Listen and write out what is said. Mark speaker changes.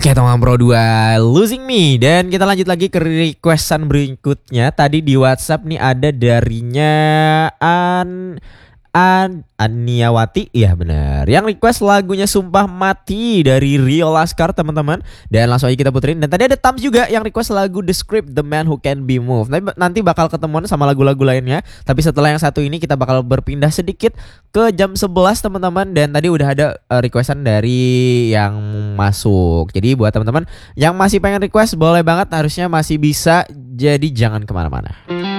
Speaker 1: Oke, Tongam Pro 2 Losing Me. Dan kita lanjut lagi ke requestan berikutnya. Tadi di WhatsApp nih ada darinya Aniawati, iya benar. Yang request lagunya Sumpah Mati dari Rio Laskar, teman-teman. Dan langsung aja kita puterin. Dan tadi ada Tams juga yang request lagu The Script, The Man Who Can Be Moved. Nanti bakal ketemuan sama lagu-lagu lainnya. Tapi setelah yang satu ini kita bakal berpindah sedikit ke jam 11, teman-teman. Dan tadi udah ada requestan dari yang masuk. Jadi buat teman-teman yang masih pengen request, boleh banget, harusnya masih bisa. Jadi jangan kemana-mana.